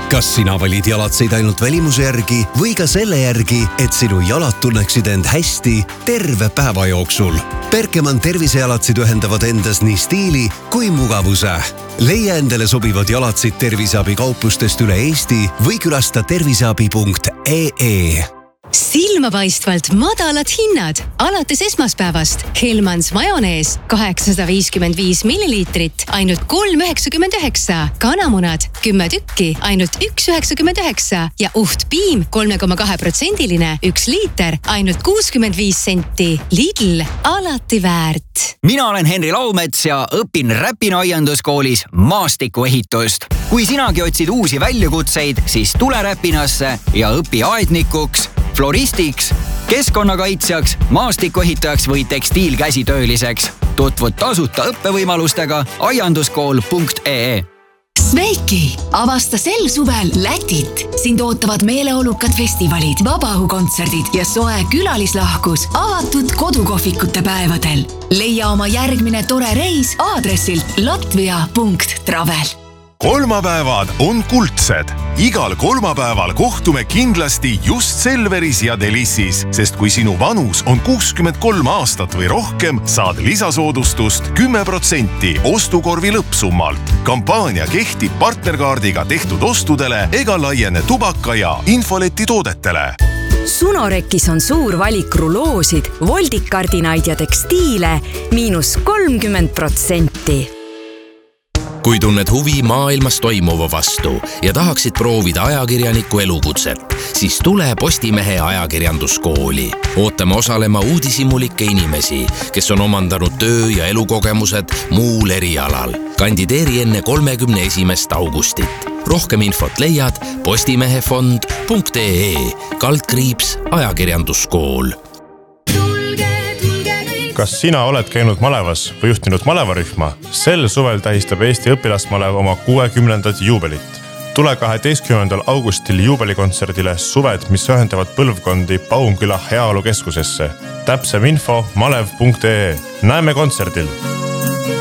Kas sina valid jalatseid ainult välimuse järgi või ka selle järgi, et sinu jalad tunneksid end hästi terve päeva jooksul? Berkemann tervisejalatsid ühendavad endas nii stiili kui mugavuse. Leia endale sobivad jalatsid terviseabi kauplustest üle Eesti või külasta terviseabi.ee. Silmapaistvalt madalad hinnad. Alates esmaspäevast Hellmans majonees 855 milliliitrit, ainult 3,99. Kanamunad 10 tükki, ainult 1,99. Ja uhtpiim 3,2%, 1 liiter, ainult 65 senti. Lidl, alati väärt. Mina olen Henri Laumets ja õpin Räpina aianduskoolis maastikuehitust. Kui sinagi otsid uusi väljakutseid, siis tule Räpinasse ja õpi aednikuks, floristiks, keskkonnakaitsjaks, maastikuehitajaks või tekstiilkäsitööliseks. Tutvud tasuta õppevõimalustega aianduskool.ee. Sveiki! Avasta sel suvel Lätit. Sind ootavad meeleolukad festivalid, vabaõhukontserdid ja soe külalislahkus avatud kodukohvikute päevadel. Leia oma järgmine tore reis aadressilt latvia.travel. Kolmapäevad on kuldsed. Igal kolmapäeval kohtume kindlasti just Selveris ja Delissis, sest kui sinu vanus on 63 aastat või rohkem, saad lisasoodustust 10% ostukorvi lõppsummalt. Kampaania kehtib partnerkaardiga tehtud ostudele ega laiene tubaka ja infoleti toodetele. Sunorekis on suur valik ruloosid, voldikardinaid ja tekstiile -30%. Kui tunned huvi maailmas toimuva vastu ja tahaksid proovida ajakirjaniku elukutset, siis tule Postimehe ajakirjanduskooli. Ootame osalema uudishimulikke inimesi, kes on omandanud töö- ja elukogemused muul erialal. Kandideeri enne 31. augustit. Rohkem infot leiad postimehefond.ee/ajakirjanduskool. Kas sina oled käinud malevas või juhtinud malevarühma? Sel suvel tähistab Eesti õpilasmalev oma 60. juubelit. Tule 12. augustil juubelikontserdile Suved, mis ühendavad põlvkondi Paunküla heaolukeskusesse. Täpsem info malev.ee. Näeme kontserdil!